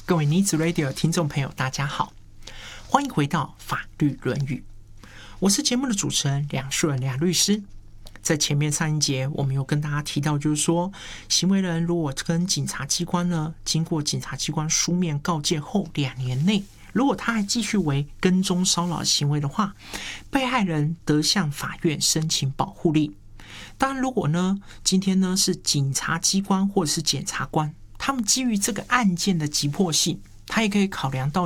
各位女子 Radio 听众朋友，大家好，欢迎回到法律论语。我是节目的主持人梁树人梁律师。在前面上一节，我们有跟大家提到，就是说，行为人如果跟警察机关呢，经过警察机关书面告诫后2年内，如果他还继续为跟踪骚扰行为的话，被害人得向法院申请保护令。当然，如果呢，今天呢是警察机关或者是检察官，他们基于这个案件的急迫性，他也可以考量到